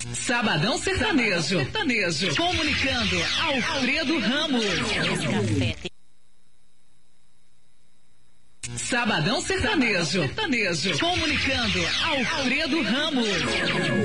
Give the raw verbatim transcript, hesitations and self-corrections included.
Sabadão Sertanejo. Sertanejo. Comunicando Alfredo Ramos. Sabadão Sertanejo. Sertanejo. Comunicando Alfredo Ramos.